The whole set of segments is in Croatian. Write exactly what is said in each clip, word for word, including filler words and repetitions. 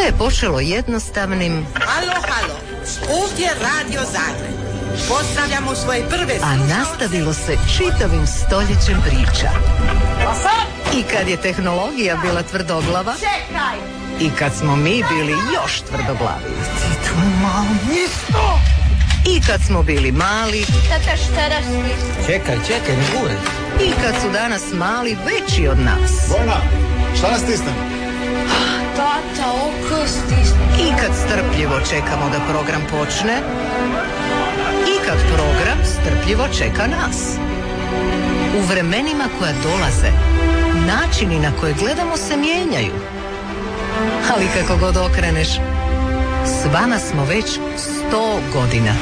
je počelo jednostavnim... Halo, halo, ovdje Radio Zagreb. Postavljamo svoje prve... A nastavilo se čitavim stoljećem priča. I kad je tehnologija bila tvrdoglava... Čekaj! I kad smo mi bili još tvrdoglavi. Ti tu malo nisto! I kad smo bili mali... Tata, šta rasli? Čekaj, čekaj, ne gure. I kad su danas mali veći od nas. Bojna, šta nas stisne? Tata, oko stisne. I kad strpljivo čekamo da program počne. I kad program strpljivo čeka nas. U vremenima koja dolaze, načini na koje gledamo se mijenjaju. Ali kako god okreneš, s vama smo već sto godina.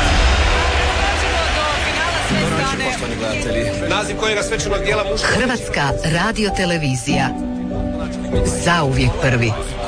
Naziv kojega svečanog dijela muška... Hrvatska radiotelevizija. Zauvijek prvi.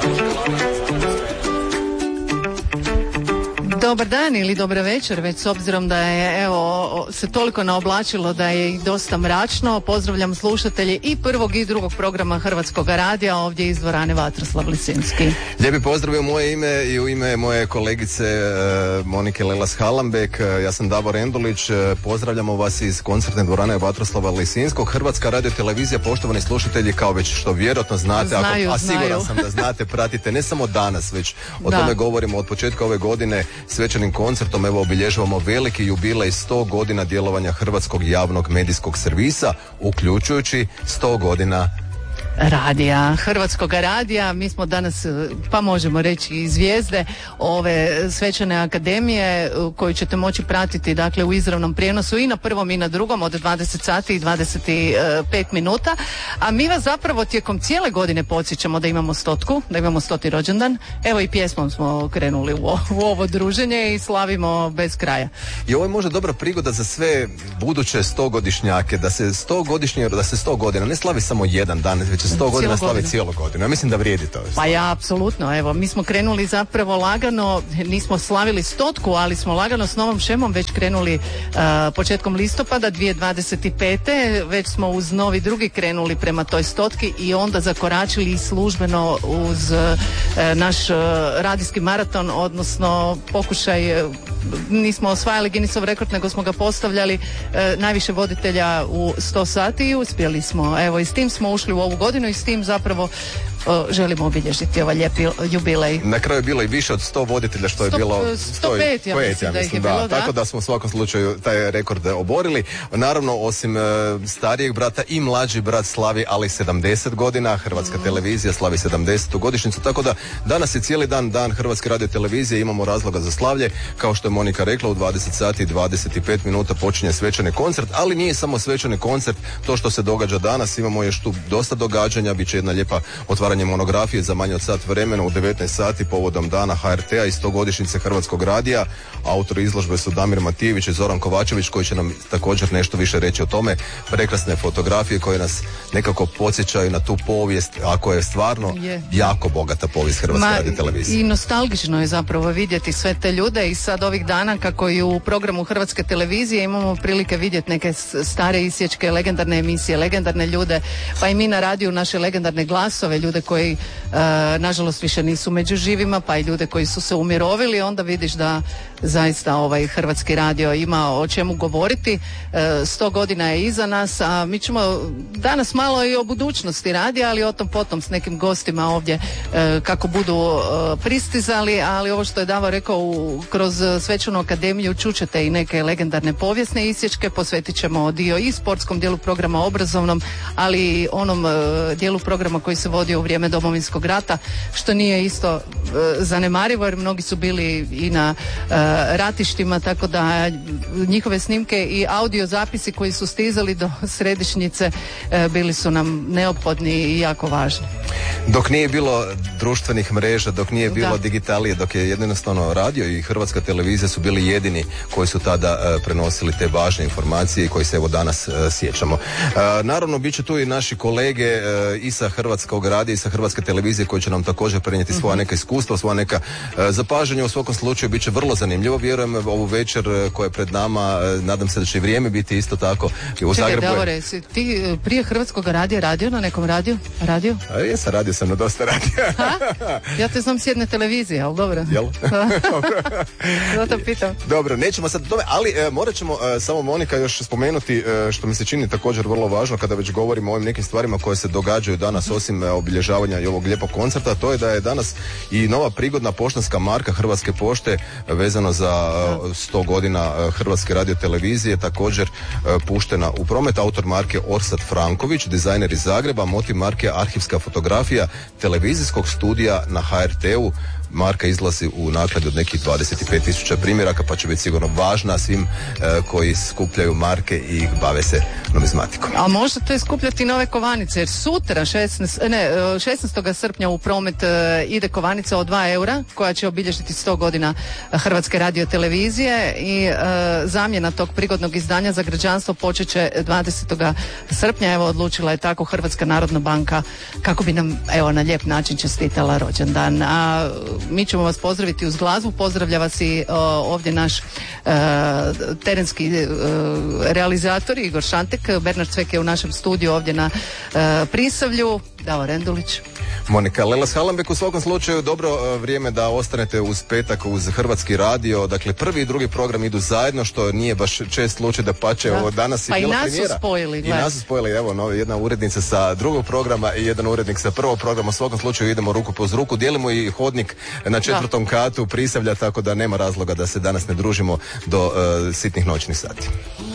Dobar dan ili dobra večer, već s obzirom da je evo se toliko naoblačilo da je i dosta mračno. Pozdravljam slušatelje i prvog i drugog programa Hrvatskog radija ovdje iz dvorane Vatroslav Lisinski. Lijepi pozdrav u moje ime i u ime moje kolegice uh, Monike Lelas-Halambek. Uh, ja sam Davor Endulić. Uh, pozdravljamo vas iz koncertne dvorane Vatroslava Lisinskog. Hrvatska radiotelevizija, poštovani slušatelji, kao već što vjerojatno znate, znaju, ako, a siguran znaju. sam da znate, pratite ne samo danas, već o da. tome govorimo od početka ove godine. Svečanim koncertom evo obilježavamo veliki jubilej sto godina djelovanja Hrvatskog javnog medijskog servisa, uključujući sto godina radija, Hrvatskog radija. Mi smo danas, pa možemo reći i zvijezde ove svečane akademije koju ćete moći pratiti dakle u izravnom prijenosu i na prvom i na drugom od dvadeset sati i dvadeset pet minuta. A mi vas zapravo tijekom cijele godine podsjećamo da imamo stotku, da imamo stoti rođendan. Evo i pjesmom smo krenuli u, u ovo druženje i slavimo bez kraja. I ovo je možda dobra prigoda za sve buduće stogodišnjake, da se sto godišnje, da se sto godina ne slavi samo jedan dan, već sto godina slavi cijelu godinu. Ja mislim da vrijedi to. Pa ja, apsolutno. Evo, mi smo krenuli zapravo lagano, nismo slavili stotku, ali smo lagano s novom šemom već krenuli uh, početkom listopada dvije tisuće dvadeset pete. Već smo uz novi drugi krenuli prema toj stotki i onda zakoračili i službeno uz uh, naš uh, radijski maraton, odnosno pokušaj, uh, nismo osvajali Guinnessov rekord, nego smo ga postavljali uh, najviše voditelja u sto sati i uspjeli smo. Evo, i s tim smo ušli u ovu godinu i s tim zapravo o, želimo obilježiti ovaj lijepi jubilej. Na kraju je bilo i više od sto voditelja, što je sto, bilo sto pet, ja mislim da ih je bilo, da. Tako da smo u svakom slučaju taj rekord oborili. Naravno, osim e, starijeg brata i mlađi brat slavi ali sedamdeset godina, Hrvatska mm. televizija slavi sedamdesetu godišnjicu, tako da danas je cijeli dan dan Hrvatske radiotelevizije, imamo razloga za slavlje. Kao što je Monika rekla, u dvadeset sati i dvadeset pet minuta počinje svečani koncert, ali nije samo svečani koncert to što se događa danas, imamo još tu dosta događanja, bit će jedna lijepa otvaranje monografije za manje od sat vremena u devetnaest sati povodom dana ha er te a i sto godišnjice Hrvatskog radija. Autori izložbe su Damir Matijević i Zoran Kovačević koji će nam također nešto više reći o tome. Prekrasne fotografije koje nas nekako podsjećaju na tu povijest, ako je stvarno je. jako bogata povijest Hrvatske radiotelevizije. I nostalgično je zapravo vidjeti sve te ljude i sad ovih dana kako i u programu Hrvatske televizije imamo prilike vidjeti neke stare isječke, legendarne emisije, legendarne ljude, pa i mi na radiju naše legendarne glasove, ljude koji e, nažalost više nisu među živima, pa i ljude koji su se umirovili, onda vidiš da zaista ovaj Hrvatski radio ima o čemu govoriti. E, sto godina je iza nas, a mi ćemo danas malo i o budućnosti radija, ali o tom potom s nekim gostima ovdje e, kako budu e, pristizali, ali ovo što je Davo rekao, u, kroz svečanu akademiju čućete i neke legendarne povijesne isječke, posvetit ćemo dio i sportskom dijelu programa, obrazovnom, ali i onom e, dijelu programa koji se vodio u vrijeme Domovinskog rata, što nije isto e, zanemarivo jer mnogi su bili i na e, ratištima, tako da njihove snimke i audio zapisi koji su stizali do središnjice e, bili su nam neophodni i jako važni. Dok nije bilo društvenih mreža, dok nije bilo da. digitalije, dok je jednostavno radio i Hrvatska televizija su bili jedini koji su tada e, prenosili te važne informacije i koji se evo danas e, sjećamo. E, naravno, bit će tu i naši kolege e, i sa Hrvatskog radija i sa Hrvatske televizije koji će nam također prenijeti svoja mm-hmm. neka iskustva, svoja neka e, zapažanja. U svakom slučaju bit će vrlo zanimljivo. Vjerujem ovu večer e, koja je pred nama, e, nadam se da će i vrijeme biti isto tako. U Čekaj, Zagrebu Davore, si ti prije Hrvatskog radija radio na nekom radiju? Radio? A, jesam, radio sam na dosta radija. Ja te znam s jedne televizije, ali dobro. Jel? Zato pitam. Dobro, nećemo sad tome, ali e, morat ćemo e, samo Monika još spomenuti e, što mi se čini također vrlo važno kada već govorimo o ovim nekim stvarima koje se događaju danas osim e, obilježavanja i ovog lijepog koncerta, to je da je danas i nova prigodna poštanska marka Hrvatske pošte vezano za e, sto godina e, Hrvatske radiotelevizije također e, puštena u promet. Autor marke Orsat Franković, dizajner iz Zagreba, motiv marke arhivska fotografija televizijskog studija na ha er te-u. Marka izlazi u nakladi od nekih dvadeset pet tisuća primjeraka, pa će biti sigurno važna svim e, koji skupljaju marke i bave se numizmatikom. A možete je skupljati nove kovanice, jer sutra šesnaest, ne, šesnaestog srpnja u promet e, ide kovanica od dva eura koja će obilježiti sto godina Hrvatske radiotelevizije i e, zamjena tog prigodnog izdanja za građanstvo počet će dvadesetog srpnja. Evo, odlučila je tako Hrvatska narodna banka kako bi nam, evo, na lijep način čestitala rođendan. A mi ćemo vas pozdraviti uz glazbu. Pozdravlja vas i o, ovdje naš e, terenski e, realizator Igor Šantek. Bernard Cvek je u našem studiju ovdje na e, Prisavlju. Davor Rendulić. Monika Lelas Halambek. U svakom slučaju dobro uh, vrijeme da ostanete uz petak uz Hrvatski radio. Dakle, prvi i drugi program idu zajedno, što nije baš čest slučaj, da pače da. Ovo danas pa je bila i nas premijera. Su spojili, I nas su spojili, evo, no, jedna urednica sa drugog programa i jedan urednik sa prvog programa. U svakom slučaju idemo ruku poz ruku. Dijelimo i hodnik na četvrtom da. katu Prisavlja, tako da nema razloga da se danas ne družimo do uh, sitnih noćnih sati.